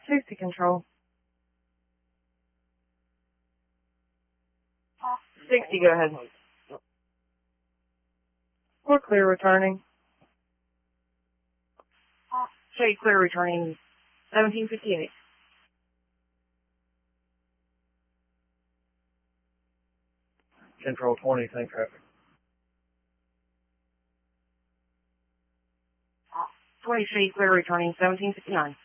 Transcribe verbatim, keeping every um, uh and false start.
Safety control. sixty, go ahead. We're clear returning. Shade clear returning seventeen fifty-eight. Control twenty, tank traffic. twenty shade clear returning seventeen fifty-nine.